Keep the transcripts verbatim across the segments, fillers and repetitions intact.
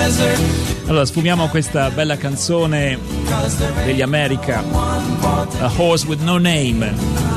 Allora sfumiamo questa bella canzone degli America, A Horse with No Name,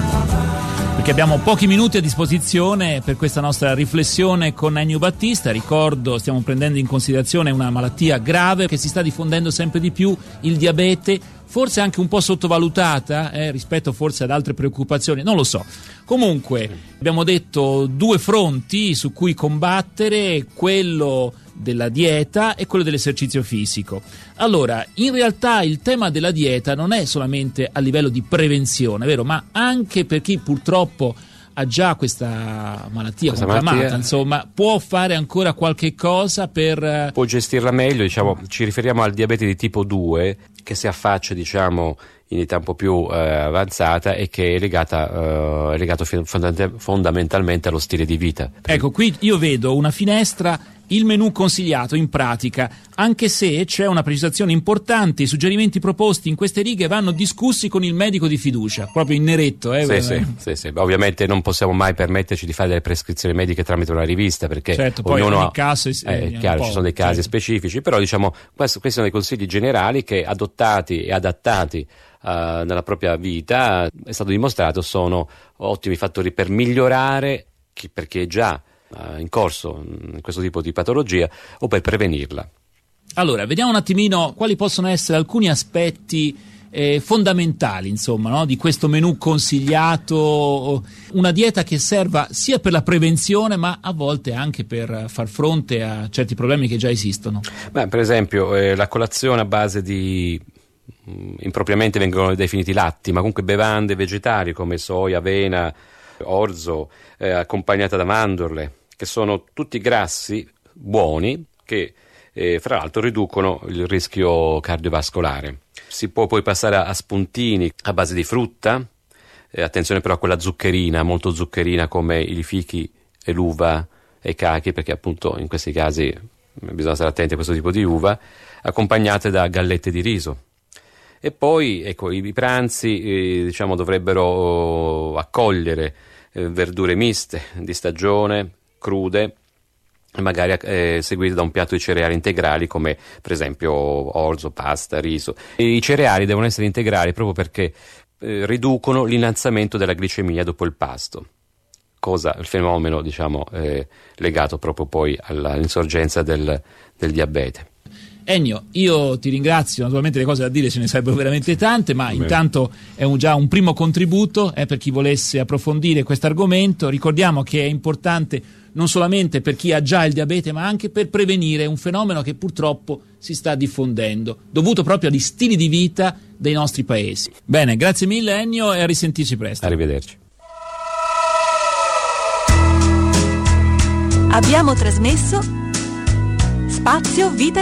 perché abbiamo pochi minuti a disposizione per questa nostra riflessione con Ennio Battista. Ricordo, stiamo prendendo in considerazione una malattia grave che si sta diffondendo sempre di più, il diabete, forse anche un po' sottovalutata eh, rispetto forse ad altre preoccupazioni, non lo so. Comunque abbiamo detto due fronti su cui combattere, quello della dieta e quello dell'esercizio fisico. Allora, in realtà il tema della dieta non è solamente a livello di prevenzione, vero? Ma anche per chi purtroppo ha già questa malattia questa conclamata, malattia, insomma, può fare ancora qualche cosa per... Può gestirla meglio, diciamo, ci riferiamo al diabete di tipo due, che si affaccia, diciamo, in età un po' più eh, avanzata e che è legata eh, è legato fondament- fondamentalmente allo stile di vita. Ecco, qui io vedo una finestra, il menù consigliato in pratica, anche se c'è una precisazione importante, i suggerimenti proposti in queste righe vanno discussi con il medico di fiducia, proprio in neretto. Eh, sì, sì, sì, sì. Ovviamente non possiamo mai permetterci di fare delle prescrizioni mediche tramite una rivista, perché certo, poi ognuno ogni caso è, è, è chiaro, ci sono dei casi certo. specifici, però diciamo questo, questi sono dei consigli generali che adottati e adattati uh, nella propria vita, è stato dimostrato, sono ottimi fattori per migliorare chi, per chi è già in corso in questo tipo di patologia o per prevenirla. Allora, vediamo un attimino quali possono essere alcuni aspetti eh, fondamentali, insomma, no? di questo menù consigliato, una dieta che serva sia per la prevenzione ma a volte anche per far fronte a certi problemi che già esistono. Beh, per esempio eh, la colazione a base di impropriamente vengono definiti latti, ma comunque bevande vegetali come soia, avena, orzo, eh, accompagnata da mandorle, che sono tutti grassi buoni che eh, fra l'altro riducono il rischio cardiovascolare. Si può poi passare a, a spuntini a base di frutta, eh, attenzione però a quella zuccherina, molto zuccherina come i fichi e l'uva e i cachi, perché appunto in questi casi bisogna stare attenti a questo tipo di uva, accompagnate da gallette di riso. E poi ecco, i, i pranzi eh, diciamo dovrebbero accogliere eh, verdure miste di stagione, crude, magari eh, seguite da un piatto di cereali integrali come per esempio orzo, pasta, riso. E i cereali devono essere integrali proprio perché eh, riducono l'innalzamento della glicemia dopo il pasto, cosa, il fenomeno diciamo eh, legato proprio poi all'insorgenza del, del diabete. Ennio, io ti ringrazio, naturalmente le cose da dire ce ne sarebbero veramente tante, ma Bene. intanto è un, già un primo contributo eh, per chi volesse approfondire questo argomento. Ricordiamo che è importante non solamente per chi ha già il diabete, ma anche per prevenire un fenomeno che purtroppo si sta diffondendo, dovuto proprio agli stili di vita dei nostri paesi. Bene, grazie mille Ennio e a risentirci presto. Arrivederci. Abbiamo trasmesso Spazio Vita